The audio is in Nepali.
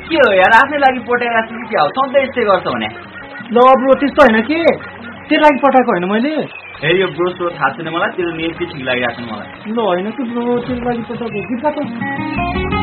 के हो यार आफ्नै लागि पठाइरहेको छु क्या हो सधैँ यस्तै गर्छ भने ल ब्रो त्यस्तो होइन के तेरो लागि पठाएको होइन मैले हे यो ब्रो सो थाहा छैन मलाई तेरो नेम के ठिक लागिरहेको छ मलाई ल होइन कि ब्रो तेरो लागि पठाएको गीत गाएको